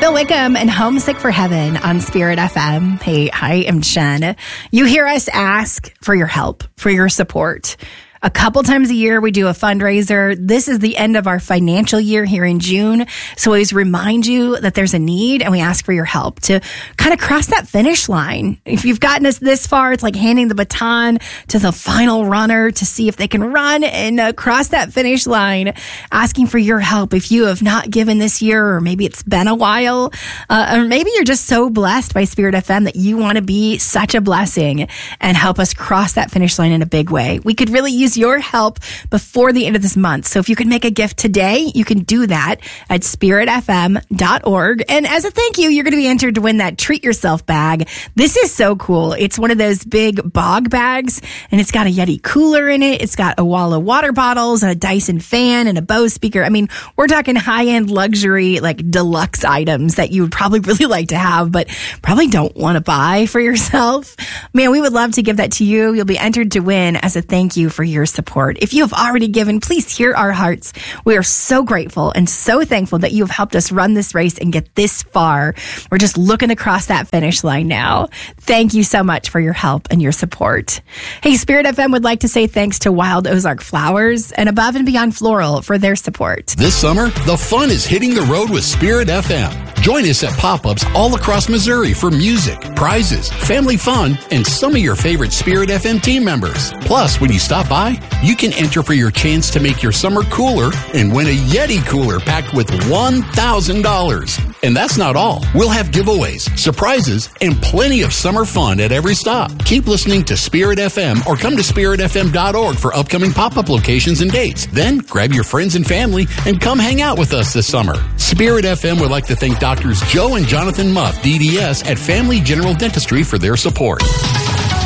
Bill Wickham and Homesick for Heaven on Spirit FM. Hey, I am Jen. You hear us ask for your help, for your support. A couple times a year, we do a fundraiser. This is the end of our financial year here in June. So we always remind you that there's a need and we ask for your help to kind of cross that finish line. If you've gotten us this far, it's like handing the baton to the final runner to see if they can run and cross that finish line, asking for your help. If you have not given this year, or maybe it's been a while, or maybe you're just so blessed by Spirit FM that you want to be such a blessing and help us cross that finish line in a big way. We could really use your help before the end of this month. So if you can make a gift today, you can do that at spiritfm.org. And as a thank you, you're going to be entered to win that Treat Yourself bag. This is so cool. It's one of those big bog bags, and it's got a Yeti cooler in it. It's got a wall of water bottles, a Dyson fan, and a Bose speaker. I mean, we're talking high-end luxury, like deluxe items that you would probably really like to have, but probably don't want to buy for yourself. Man, we would love to give that to you. You'll be entered to win as a thank you for your support. If you have already given, please hear our hearts. We are so grateful and so thankful that you have helped us run this race and get this far. We're just looking to cross that finish line now. Thank you so much for your help and your support. Hey, Spirit FM would like to say thanks to Wild Ozark Flowers and Above and Beyond Floral for their support. This summer, the fun is hitting the road with Spirit FM. Join us at pop-ups all across Missouri for music, prizes, family fun, and some of your favorite Spirit FM team members. Plus, when you stop by, you can enter for your chance to make your summer cooler and win a Yeti cooler packed with $1,000. And that's not all. We'll have giveaways, surprises, and plenty of summer fun at every stop. Keep listening to Spirit FM or come to spiritfm.org for upcoming pop-up locations and dates. Then grab your friends and family and come hang out with us this summer. Spirit FM would like to thank Doctors Joe and Jonathan Muff, DDS, at Family General Dentistry for their support.